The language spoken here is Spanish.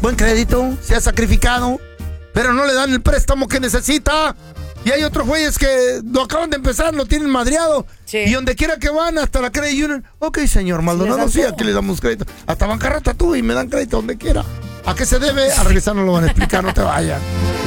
buen crédito, se ha sacrificado, pero no le dan el préstamo que necesita. Y hay otros güeyes que lo acaban de empezar, lo tienen madreado. Sí. Y donde quiera que van, hasta la Credit Union. Ok, señor Maldonado, sí, aquí le damos crédito. Hasta bancarrota tú y me dan crédito donde quiera. ¿A qué se debe? A regresar no lo van a explicar, no te vayan.